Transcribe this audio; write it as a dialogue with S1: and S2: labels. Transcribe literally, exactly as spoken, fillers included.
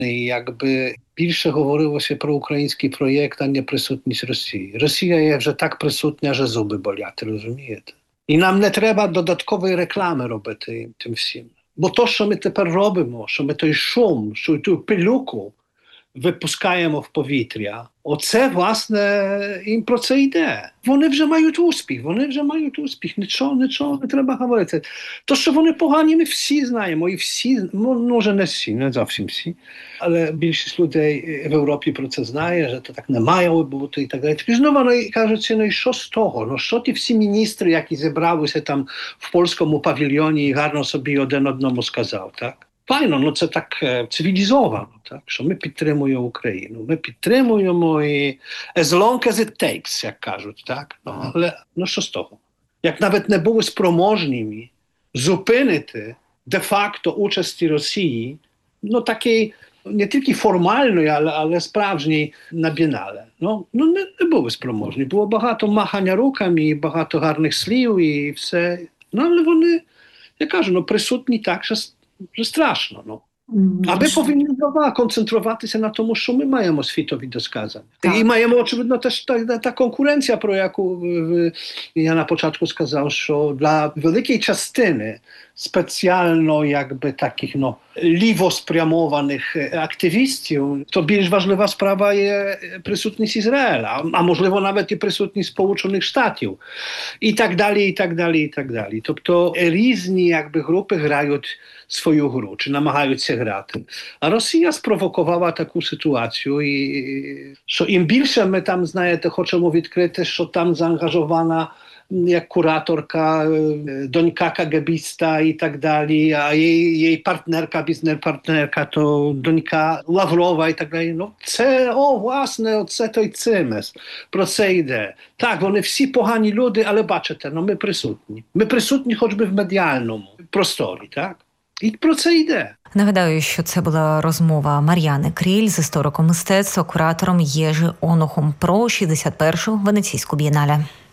S1: І якби більше говорилося про український проєкт, а не присутність Росії. Росія є вже так присутня, що зуби болять, розумієте? І нам не треба додаткової реклами робити тим всім. Бо то, що ми тепер робимо, що ми той шум, що ту пилюку випускаємо в повітря, оце, власне, їм про це йде. Вони вже мають успіх, вони вже мають успіх, нічого, нічого не треба говорити. То, що вони погані, ми всі знаємо, і всі, ну, може не всі, не зовсім всі, але більшість людей в Європі про це знає, що це так не має бути і так далі. Тільки знову вони кажуть, ну і що з того? Ну що ті всі міністри, які зібралися там в польському павільйоні і гарно собі один одному сказав, так? Файно, ну це так е, цивілізовано, так, що ми підтримуємо Україну. Ми підтримуємо і as long as it takes, як кажуть, так. Ну, але ну що з того? Як навіть не були спроможніми зупинити де-факто участі Росії, ну такий не тільки формальної, але, але справжній на Бієнале. Ну, ну не, не були спроможні. Було багато махання руками, і багато гарних слів і все. Ну, але вони, я кажу, ну присутні так, що Że straszno, no. A my powinni koncentrować się na tym, że my mamy światowe doskazań. Tak. I mamy oczywiście też ta, ta konkurencja, pro jaką ja na początku сказав, że dla wielkiej частини specjalno jakby takich no liwospriamowanych aktywistów, to bільш важлива sprawa jest присутність Izraela, a możliwe nawet i присутність Społeczonych Stanów. I tak dalej, i tak dalej, i tak dalej. Тобто різні jakby групи грають свою гру, чи намагаються грати. А Росія спровокувала таку ситуацію, і що їм більше ми там, знаєте, хочемо відкрити, що там заангажована як кураторка, донька кагебіста і так далі, а її, її партнерка, бізнес-партнерка, то донька Лаврова і так далі. Ну, це, о, власне, це той цимес. Про це йде. Так, вони всі погані люди, але бачите, ну, ми присутні. Ми присутні хоч би в медіальному просторі, так? І про це йде.
S2: Нагадаю, що це була розмова Мар'яни Кріль з істориком мистецтва, куратором Єжи Онухом про шістдесят першу Венеційську бієнале.